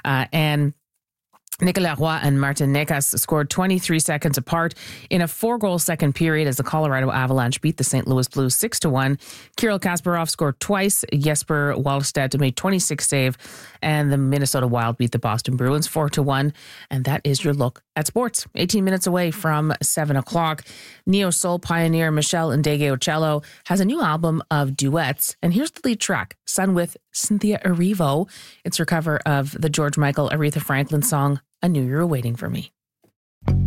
And Nicolas Roy and Martin Necas scored 23 seconds apart in a 4-goal second period as the Colorado Avalanche beat the St. Louis Blues 6-1. Kirill Kasparov scored twice. Jesper Wallstedt made 26 save, and the Minnesota Wild beat the Boston Bruins 4-1. And that is your look at sports. 18 minutes away from 7 o'clock. Neo-soul pioneer Michelle Ndegeocello has a new album of duets, and here's the lead track, sung with Cynthia Erivo. It's her cover of the George Michael, Aretha Franklin song, I Knew You Were Waiting for Me.